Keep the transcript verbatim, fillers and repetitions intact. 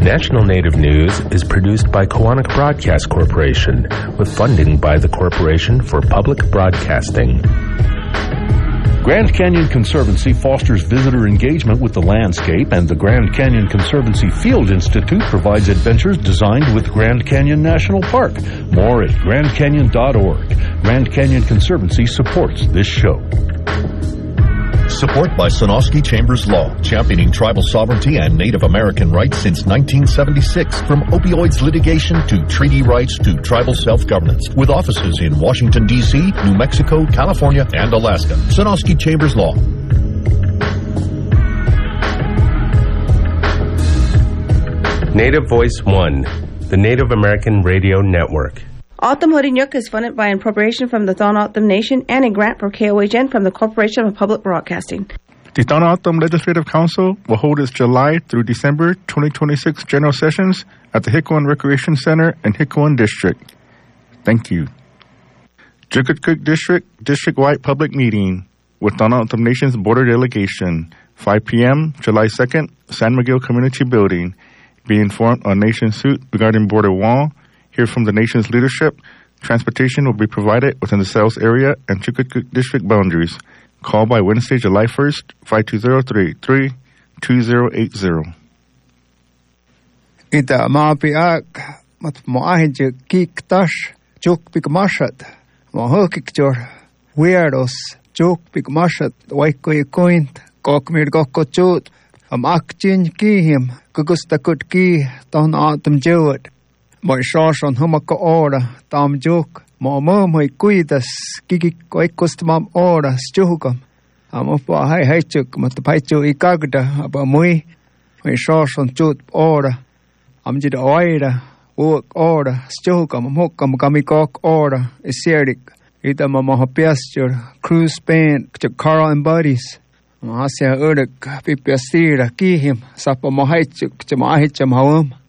National Native News is produced by Koahnic Broadcast Corporation with funding by the Corporation for Public Broadcasting. Grand Canyon Conservancy fosters visitor engagement with the landscape, and the Grand Canyon Conservancy Field Institute provides adventures designed with Grand Canyon National Park. More at grand canyon dot org. Grand Canyon Conservancy supports this show. Support by Sonosky Chambers Law, championing tribal sovereignty and Native American rights since nineteen seventy-six. From opioids litigation to treaty rights to tribal self-governance. With offices in Washington, D C, New Mexico, California, and Alaska. Sonosky Chambers Law. Native Voice One, the Native American Radio Network. O'odham Hodinyuk is funded by an appropriation from the Thon O'odham Nation and a grant for K O H N from the Corporation of Public Broadcasting. The Thon O'odham Legislative Council will hold its July through December twenty twenty-six general sessions at the Hickwin Recreation Center in Hickwin District. Thank you. Chukotcook District District-wide Public Meeting with Thon O'odham Nation's Border Delegation, five p.m., July second, San Miguel Community Building. Be informed on Nation suit regarding border wall. Hear from the nation's leadership. Transportation will be provided within the sales area and Chukotcook District boundaries. Call by Wednesday, July first, five two zero, three eight three, two zero eight zero. Ita maapiak mat moahinje kiktash juk pikmashat mohokikjor weirdos juk pikmashat waiko ikoint kokmir gokochut am akchin kihim kukustakut ki ton atom jewet. Moi shashon humaka ora tam juk mo mo moi kuidas kiki koikostamam ora stjugam am opa hai haichuk mat paichu ikagda aba moi moi shashon chut ora am jid oira work ora stjugam mokam kamikok ora isierik ita mama hapiastur cruise band chakara and buddies Mahasia uruk pipiastira kihim sapa mo haichuk chama haicham hawam